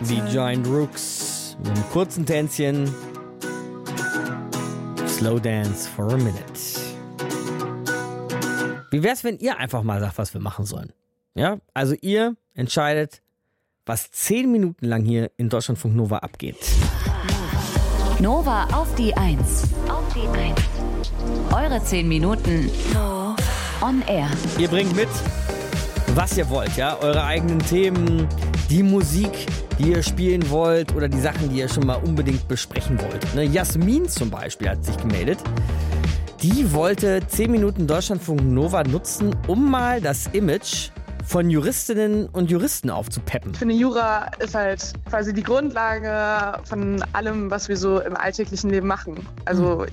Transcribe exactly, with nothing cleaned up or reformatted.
Die Giant Rooks mit einem kurzen Tänzchen. Slow Dance for a Minute. Wie wär's, wenn ihr einfach mal sagt, was wir machen sollen? Ja, also ihr entscheidet, was zehn Minuten lang hier in Deutschlandfunk Nova abgeht. Nova auf die Eins. Auf die Eins. Eure zehn Minuten on air. Ihr bringt mit, was ihr wollt, ja, eure eigenen Themen, die Musik, die ihr spielen wollt oder die Sachen, die ihr schon mal unbedingt besprechen wollt. Ne, Jasmin zum Beispiel hat sich gemeldet. Die wollte zehn Minuten Deutschlandfunk Nova nutzen, um mal das Image von Juristinnen und Juristen aufzupeppen. Ich finde, Jura ist halt quasi die Grundlage von allem, was wir so im alltäglichen Leben machen. Also